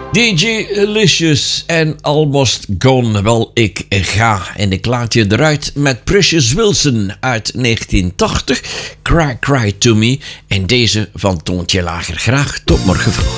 DJ Licious en Almost Gone. Wel, ik ga en ik laat je eruit met Precious Wilson uit 1980. Cry Cry To Me. En deze van Toontje Lager. Graag tot morgen vroeg.